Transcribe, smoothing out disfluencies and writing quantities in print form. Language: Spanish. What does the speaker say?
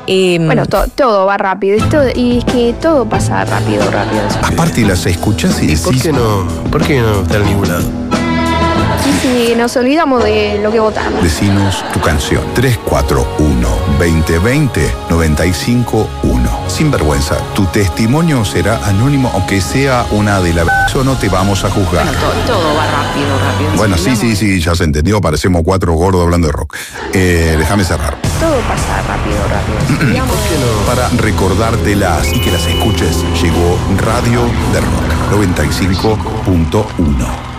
Bueno, todo va rápido. Y es que todo pasa rápido. Aparte las escuchas y decís... ¿Por qué no está en ningún lado? Sí, nos olvidamos de lo que votamos. Decinos tu canción. 341-2020-951. Sin vergüenza, tu testimonio será anónimo, aunque sea una de la... Eso no te vamos a juzgar. Bueno, todo va rápido. Bueno, sí, ya se entendió. Parecemos 4 gordos hablando de rock. Déjame cerrar. Todo pasa rápido. ¿Por qué no? Para recordártelas y que las escuches, llegó Radio de Rock 95.1.